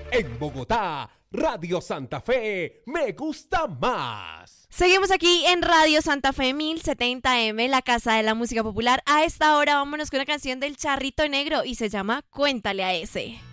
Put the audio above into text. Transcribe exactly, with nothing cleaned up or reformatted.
En Bogotá, Radio Santa Fe, me gusta más. Seguimos aquí en Radio Santa Fe mil setenta eme, la casa de la música popular. A esta hora vámonos con una canción del Charrito Negro y se llama Cuéntale a ese.